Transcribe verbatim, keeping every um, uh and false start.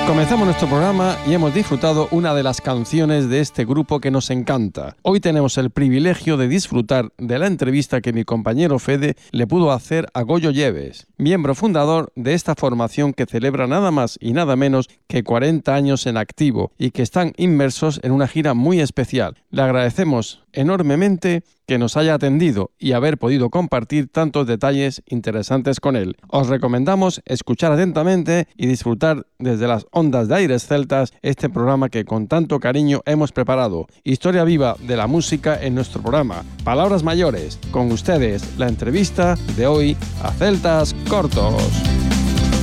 Comenzamos nuestro programa y hemos disfrutado una de las canciones de este grupo que nos encanta. Hoy tenemos el privilegio de disfrutar de la entrevista que mi compañero Fede le pudo hacer a Goyo Lleves, miembro fundador de esta formación que celebra nada más y nada menos que cuarenta años en activo y que están inmersos en una gira muy especial. Le agradecemos enormemente que nos haya atendido y haber podido compartir tantos detalles interesantes con él. Os recomendamos escuchar atentamente y disfrutar desde las ondas de Aires Celtas este programa que con tanto cariño hemos preparado. Historia viva de la música en nuestro programa. Palabras mayores. Con ustedes, la entrevista de hoy a Celtas Cortos.